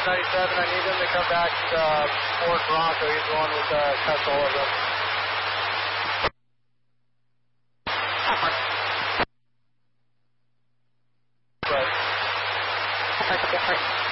I need him to come back to Fort Bronco. He's the one with cuts all of them. Different.